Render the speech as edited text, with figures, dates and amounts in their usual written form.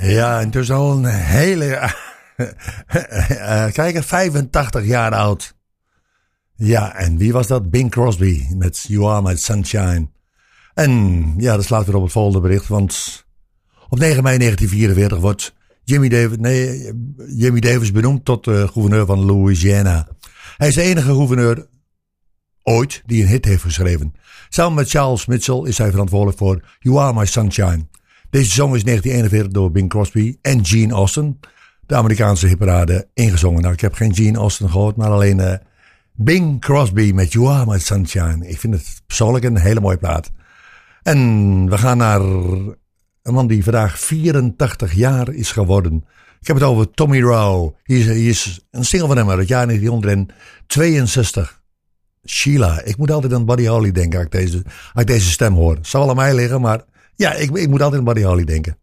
Ja, intussen al een hele... kijk, 85 jaar oud. Ja, en wie was dat? Bing Crosby met You Are My Sunshine. En ja, dat slaat weer op het volgende bericht, want op 9 mei 1944 wordt Jimmy Davis benoemd tot gouverneur van Louisiana. Hij is de enige gouverneur ooit die een hit heeft geschreven. Samen met Charles Mitchell is hij verantwoordelijk voor You Are My Sunshine. Deze song is in 1941 door Bing Crosby en Gene Autry, de Amerikaanse hitparade, ingezongen. Nou, ik heb geen Gene Autry gehoord, maar alleen Bing Crosby met You Are My Sunshine. Ik vind het persoonlijk een hele mooie plaat. En we gaan naar een man die vandaag 84 jaar is geworden. Ik heb het over Tommy Rowe. Hier is een single van hem uit het jaar 1962. Sheila. Ik moet altijd aan Buddy Holly denken als ik deze stem hoor. Het zal wel aan mij liggen, maar ja, ik moet altijd aan Buddy Holly denken.